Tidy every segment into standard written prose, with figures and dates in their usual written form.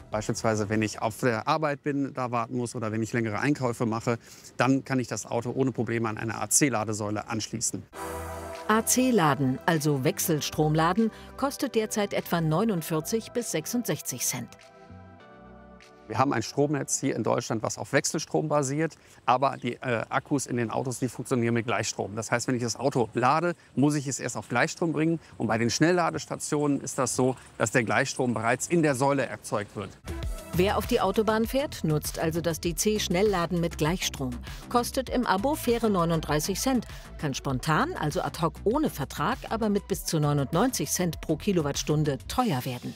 Beispielsweise, wenn ich auf der Arbeit bin, da warten muss oder wenn ich längere Einkäufe mache, dann kann ich das Auto ohne Probleme an eine AC-Ladesäule anschließen. AC-Laden, also Wechselstromladen, kostet derzeit etwa 49 bis 66 Cent. Wir haben ein Stromnetz hier in Deutschland, was auf Wechselstrom basiert, aber die Akkus in den Autos, die funktionieren mit Gleichstrom. Das heißt, wenn ich das Auto lade, muss ich es erst auf Gleichstrom bringen. Und bei den Schnellladestationen ist das so, dass der Gleichstrom bereits in der Säule erzeugt wird. Wer auf die Autobahn fährt, nutzt also das DC-Schnellladen mit Gleichstrom. Kostet im Abo faire 39 Cent, kann spontan, also ad hoc ohne Vertrag, aber mit bis zu 99 Cent pro Kilowattstunde teuer werden.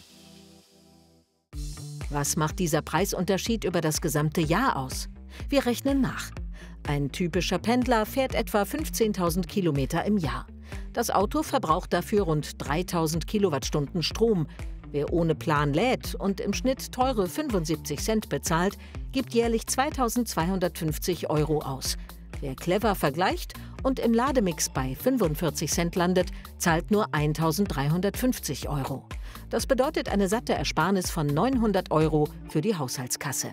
Was macht dieser Preisunterschied über das gesamte Jahr aus? Wir rechnen nach. Ein typischer Pendler fährt etwa 15.000 Kilometer im Jahr. Das Auto verbraucht dafür rund 3.000 Kilowattstunden Strom. Wer ohne Plan lädt und im Schnitt teure 75 Cent bezahlt, gibt jährlich 2.250 € aus. Wer clever vergleicht und im Lademix bei 45 Cent landet, zahlt nur 1.350 €. Das bedeutet eine satte Ersparnis von 900 € für die Haushaltskasse.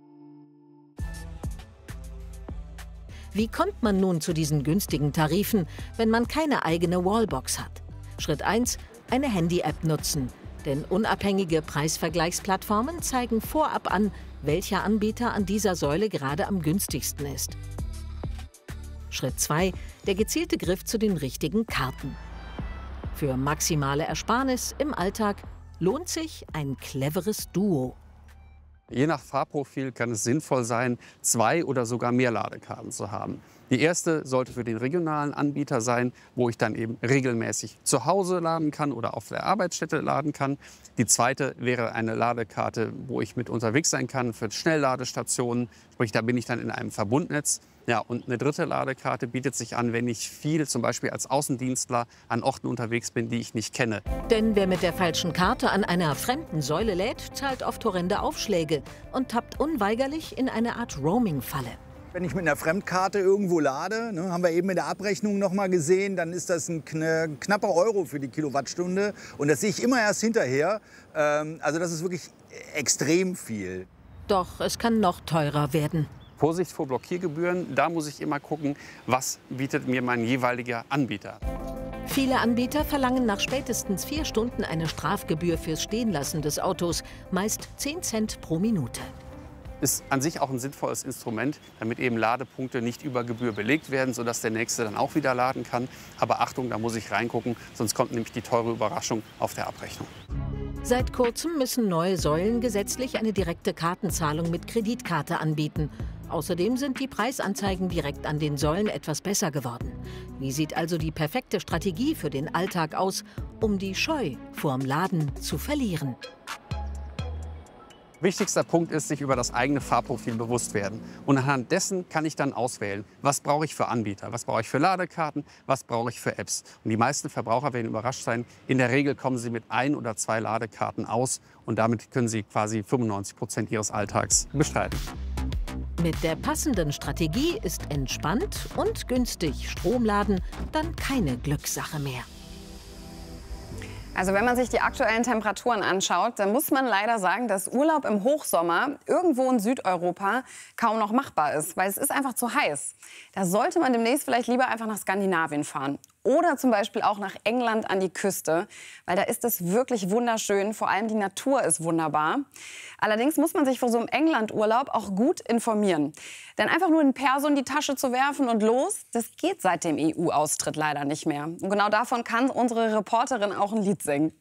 Wie kommt man nun zu diesen günstigen Tarifen, wenn man keine eigene Wallbox hat? Schritt 1: eine Handy-App nutzen. Denn unabhängige Preisvergleichsplattformen zeigen vorab an, welcher Anbieter an dieser Säule gerade am günstigsten ist. Schritt 2: der gezielte Griff zu den richtigen Karten. Für maximale Ersparnis im Alltag lohnt sich ein cleveres Duo. Je nach Fahrprofil kann es sinnvoll sein, 2 oder sogar mehr Ladekarten zu haben. Die erste sollte für den regionalen Anbieter sein, wo ich dann eben regelmäßig zu Hause laden kann oder auf der Arbeitsstätte laden kann. Die zweite wäre eine Ladekarte, wo ich mit unterwegs sein kann für Schnellladestationen. Sprich, da bin ich dann in einem Verbundnetz. Ja, und eine dritte Ladekarte bietet sich an, wenn ich viel, zum Beispiel als Außendienstler, an Orten unterwegs bin, die ich nicht kenne. Denn wer mit der falschen Karte an einer fremden Säule lädt, zahlt oft horrende Aufschläge und tappt unweigerlich in eine Art Roaming-Falle. Wenn ich mit einer Fremdkarte irgendwo lade, ne, haben wir eben in der Abrechnung noch mal gesehen, dann ist das ein knapper Euro für die Kilowattstunde. Und das sehe ich immer erst hinterher. Also das ist wirklich extrem viel. Doch es kann noch teurer werden. Vorsicht vor Blockiergebühren, da muss ich immer gucken, was bietet mir mein jeweiliger Anbieter. Viele Anbieter verlangen nach spätestens 4 Stunden eine Strafgebühr fürs Stehenlassen des Autos, meist 10 Cent pro Minute. Ist an sich auch ein sinnvolles Instrument, damit eben Ladepunkte nicht über Gebühr belegt werden, sodass der Nächste dann auch wieder laden kann. Aber Achtung, da muss ich reingucken, sonst kommt nämlich die teure Überraschung auf der Abrechnung. Seit kurzem müssen neue Säulen gesetzlich eine direkte Kartenzahlung mit Kreditkarte anbieten. Außerdem sind die Preisanzeigen direkt an den Säulen etwas besser geworden. Wie sieht also die perfekte Strategie für den Alltag aus, um die Scheu vorm Laden zu verlieren? Wichtigster Punkt ist, sich über das eigene Fahrprofil bewusst werden. Und anhand dessen kann ich dann auswählen, was brauche ich für Anbieter, was brauche ich für Ladekarten, was brauche ich für Apps. Und die meisten Verbraucher werden überrascht sein. In der Regel kommen sie mit 1 oder 2 Ladekarten aus und damit können sie quasi 95% ihres Alltags bestreiten. Mit der passenden Strategie ist entspannt und günstig Stromladen dann keine Glückssache mehr. Also wenn man sich die aktuellen Temperaturen anschaut, dann muss man leider sagen, dass Urlaub im Hochsommer irgendwo in Südeuropa kaum noch machbar ist, weil es ist einfach zu heiß. Da sollte man demnächst vielleicht lieber einfach nach Skandinavien fahren. Oder zum Beispiel auch nach England an die Küste, weil da ist es wirklich wunderschön. Vor allem die Natur ist wunderbar. Allerdings muss man sich vor so einem England-Urlaub auch gut informieren. Denn einfach nur ein Perso in die Tasche zu werfen und los, das geht seit dem EU-Austritt leider nicht mehr. Und genau davon kann unsere Reporterin auch ein Lied singen.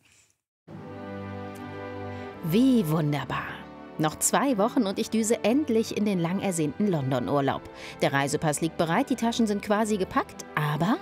Wie wunderbar. Noch 2 Wochen und ich düse endlich in den lang ersehnten London-Urlaub. Der Reisepass liegt bereit, die Taschen sind quasi gepackt, aber...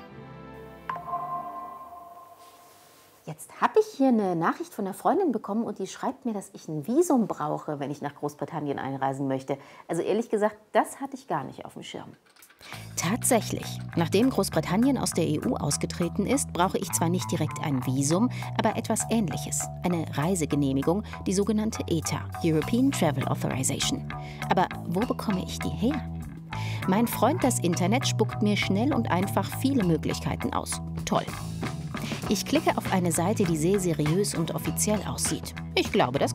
Jetzt habe ich hier eine Nachricht von einer Freundin bekommen und die schreibt mir, dass ich ein Visum brauche, wenn ich nach Großbritannien einreisen möchte. Also ehrlich gesagt, das hatte ich gar nicht auf dem Schirm. Tatsächlich. Nachdem Großbritannien aus der EU ausgetreten ist, brauche ich zwar nicht direkt ein Visum, aber etwas Ähnliches. Eine Reisegenehmigung, die sogenannte ETA, European Travel Authorization. Aber wo bekomme ich die her? Mein Freund das Internet spuckt mir schnell und einfach viele Möglichkeiten aus. Toll. Ich klicke auf eine Seite, die sehr seriös und offiziell aussieht. Ich glaube, das